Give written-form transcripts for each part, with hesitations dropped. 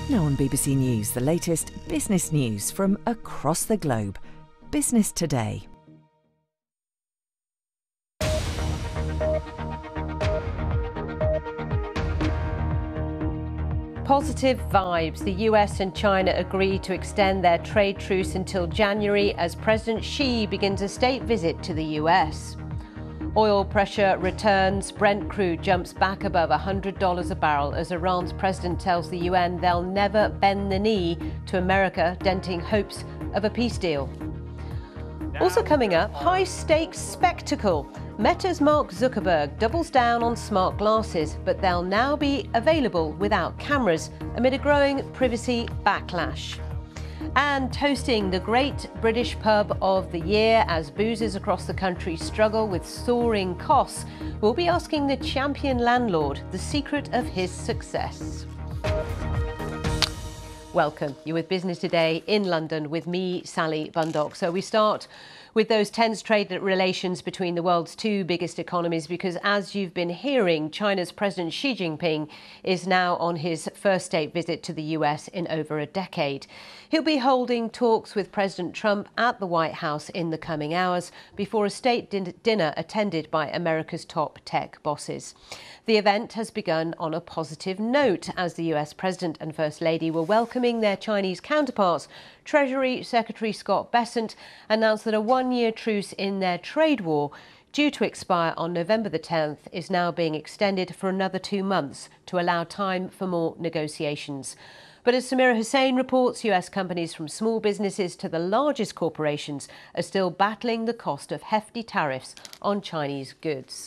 Now on BBC News, the latest business news from across the globe. Business Today. Positive vibes. The US and China agree to extend their trade truce until January as President Xi begins a state visit to the US. Oil pressure returns. Brent crude jumps back above $100 a barrel as Iran's president tells the UN they'll never bend the knee to America, denting hopes of a peace deal. Also coming up, high-stakes spectacle. Meta's Mark Zuckerberg doubles down on smart glasses, but they'll now be available without cameras amid a growing privacy backlash. And hosting the Great British Pub of the Year as boozers across the country struggle with soaring costs, we'll be asking the champion landlord the secret of his success. Welcome. You're with Business Today in London with me, Sally Bundock. So we start with those tense trade relations between the world's two biggest economies because, as you've been hearing, China's President Xi Jinping is now on his first state visit to the US in over a decade. He'll be holding talks with President Trump at the White House in the coming hours before a state dinner attended by America's top tech bosses. The event has begun on a positive note as the US President and First Lady were welcoming their Chinese counterparts. Treasury Secretary Scott Bessent announced that a one-year truce in their trade war, due to expire on November the 10th, is now being extended for another 2 months to allow time for more negotiations. But as Samira Hussain reports, US companies from small businesses to the largest corporations are still battling the cost of hefty tariffs on Chinese goods.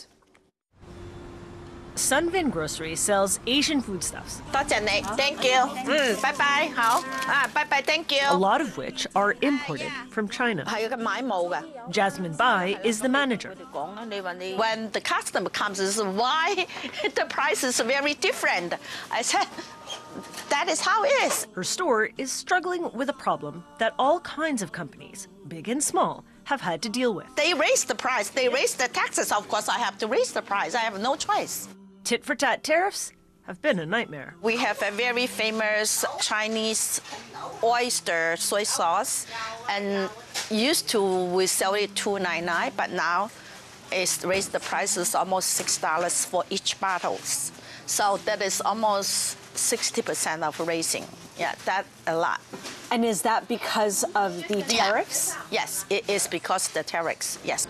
Sunvin Grocery sells Asian foodstuffs. Thank you. Bye-bye. Bye-bye. Thank you. A lot of which are imported from China. Jasmine Bai is the manager. When the customer comes, is why the price is very different. I said, that is how it is. Her store is struggling with a problem that all kinds of companies, big and small, have had to deal with. They raise the price. They raise the taxes. Of course, I have to raise the price. I have no choice. Tit-for-tat tariffs have been a nightmare. We have a very famous Chinese oyster soy sauce, and used to we sell it $2.99, but now it's raised the prices almost $6 for each bottles. So that is almost 60% of raising. Yeah, that's a lot. And is that because of the tariffs? Yeah. Yes, it is because of the tariffs, yes.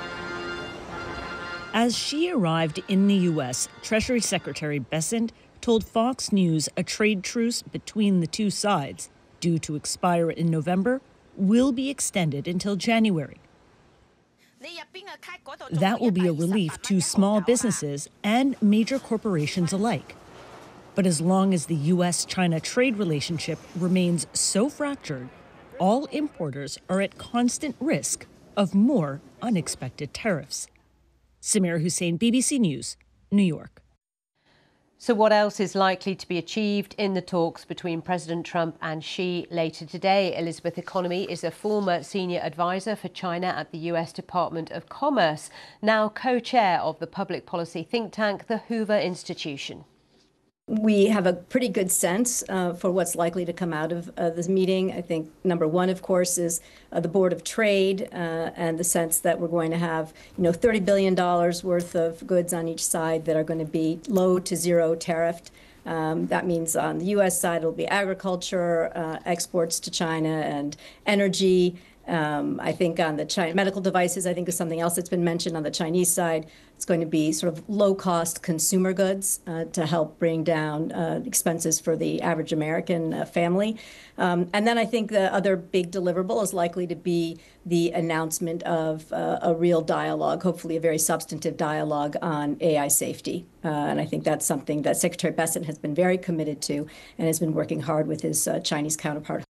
As she arrived in the U.S., Treasury Secretary Bessent told Fox News a trade truce between the two sides, due to expire in November, will be extended until January. That will be a relief to small businesses and major corporations alike. But as long as the U.S.-China trade relationship remains so fractured, all importers are at constant risk of more unexpected tariffs. Samira Hussain, BBC News, New York. So what else is likely to be achieved in the talks between President Trump and Xi later today? Elizabeth Economy is a former senior advisor for China at the US Department of Commerce, now co-chair of the public policy think tank, the Hoover Institution. We have a pretty good sense for what's likely to come out of this meeting. I think number one, of course, is the Board of Trade and the sense that we're going to have, $30 billion worth of goods on each side that are going to be low to zero tariffed. That means on the U.S. side, it'll be agriculture, exports to China, and energy. I think on the China medical devices, I think is something else that's been mentioned on the Chinese side. It's going to be sort of low-cost consumer goods to help bring down expenses for the average American family. And then I think the other big deliverable is likely to be the announcement of a real dialogue, hopefully a very substantive dialogue on AI safety. And I think that's something that Secretary Bessent has been very committed to and has been working hard with his Chinese counterpart.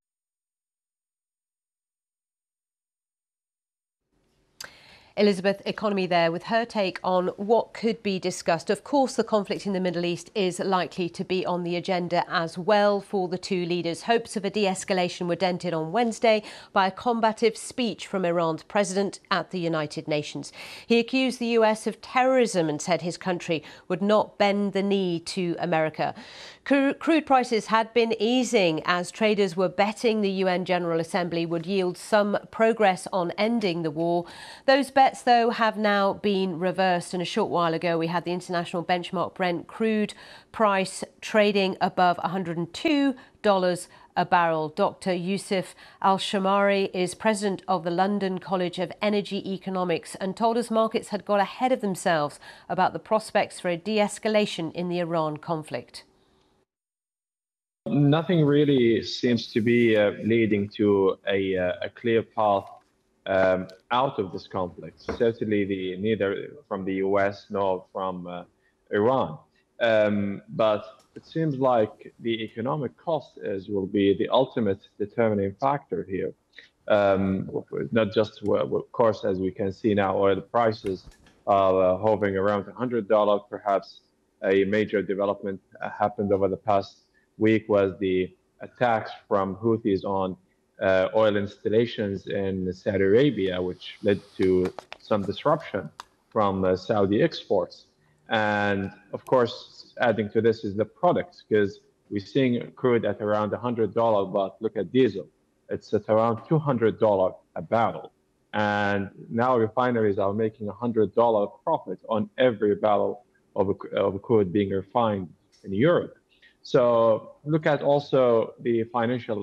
Elizabeth, economy there, with her take on what could be discussed. Of course, the conflict in the Middle East is likely to be on the agenda as well for the two leaders. Hopes of a de-escalation were dented on Wednesday by a combative speech from Iran's president at the United Nations. He accused the US of terrorism and said his country would not bend the knee to America. Crude prices had been easing as traders were betting the UN General Assembly would yield some progress on ending the war. Those bets, though, have now been reversed. And a short while ago, we had the international benchmark Brent crude price trading above $102 a barrel. Dr. Yousef Al-Shamari is president of the London College of Energy Economics and told us markets had got ahead of themselves about the prospects for a de-escalation in the Iran conflict. Nothing really seems to be leading to a clear path out of this conflict. Certainly, neither from the US nor from Iran. But it seems like the economic cost will be the ultimate determining factor here. Not just, of course, as we can see now, oil prices are hovering around $100. Perhaps a major development happened over the past week was the attacks from Houthis on oil installations in Saudi Arabia, which led to some disruption from Saudi exports. And of course, adding to this is the products, because we're seeing crude at around $100, but look at diesel. It's at around $200 a barrel. And now refineries are making $100 profit on every barrel of crude being refined in Europe. So look at also the financial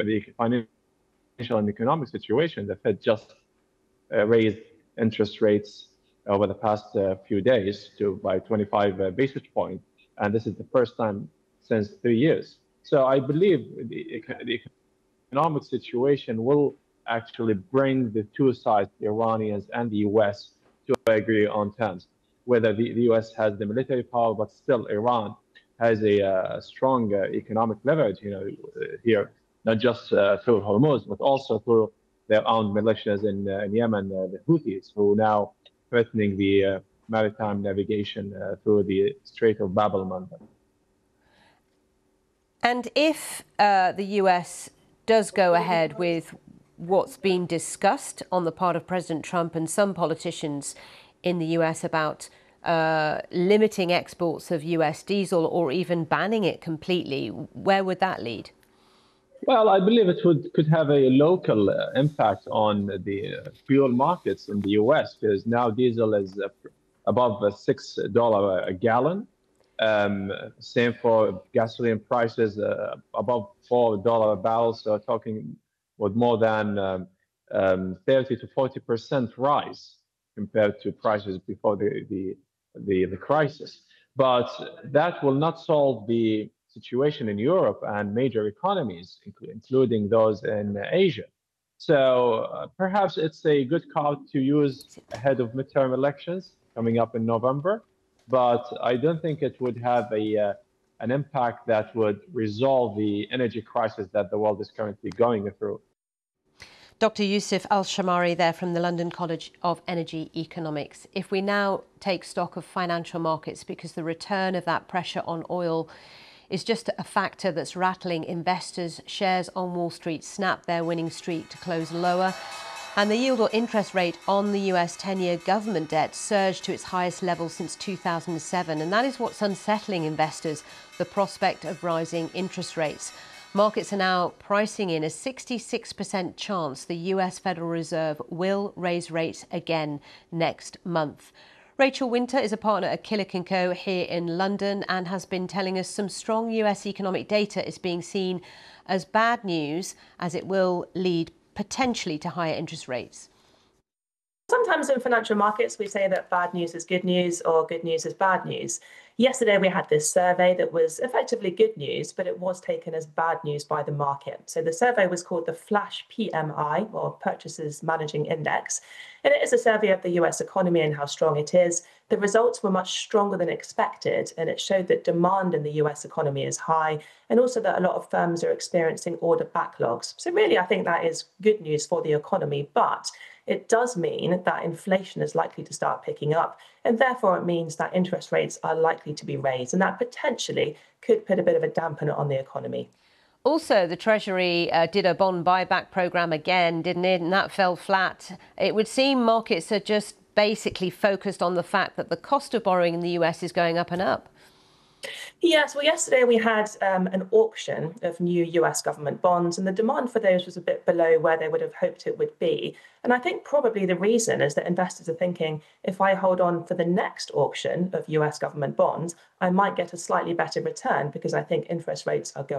and economic situation. The Fed just raised interest rates over the past few days by 25 basis points, and this is the first time since 3 years. So I believe the economic situation will actually bring the two sides, the Iranians and the US, to agree on terms. Whether the US has the military power, but still Iran has a strong economic leverage, here, not just through Hormuz, but also through their own militias in Yemen, the Houthis, who now threatening the maritime navigation through the Strait of Bab el-Mandeb. And if the US does go ahead with what's been discussed on the part of President Trump and some politicians in the US about limiting exports of US diesel or even banning it completely, where would that lead? Well, I believe it could have a local impact on the fuel markets in the US, because now diesel is above $6 a gallon. Same for gasoline prices, above $4 a barrel. So talking with more than 30 to 40% rise compared to prices before the crisis. But that will not solve the situation in Europe and major economies, including those in Asia. So perhaps it's a good card to use ahead of midterm elections coming up in November. But I don't think it would have an impact that would resolve the energy crisis that the world is currently going through. Dr. Yousef Al-Shamari there from the London College of Energy Economics. If we now take stock of financial markets, because the return of that pressure on oil is just a factor that's rattling investors, shares on Wall Street snapped their winning streak to close lower. And the yield or interest rate on the US 10-year government debt surged to its highest level since 2007. And that is what's unsettling investors, the prospect of rising interest rates. Markets are now pricing in a 66% chance the US Federal Reserve will raise rates again next month. Rachel Winter is a partner at Killick & Co here in London and has been telling us some strong US economic data is being seen as bad news, as it will lead potentially to higher interest rates. Sometimes in financial markets, we say that bad news is good news or good news is bad news. Yesterday, we had this survey that was effectively good news, but it was taken as bad news by the market. So the survey was called the Flash PMI, or Purchasers Managing Index, and it is a survey of the US economy and how strong it is. The results were much stronger than expected, and it showed that demand in the US economy is high, and also that a lot of firms are experiencing order backlogs. So really, I think that is good news for the economy, but it does mean that inflation is likely to start picking up. And therefore, it means that interest rates are likely to be raised. And that potentially could put a bit of a dampener on the economy. Also, the Treasury did a bond buyback programme again, didn't it? And that fell flat. It would seem markets are just basically focused on the fact that the cost of borrowing in the US is going up and up. Yes, well, yesterday we had an auction of new US government bonds, and the demand for those was a bit below where they would have hoped it would be. And I think probably the reason is that investors are thinking, if I hold on for the next auction of US government bonds, I might get a slightly better return because I think interest rates are going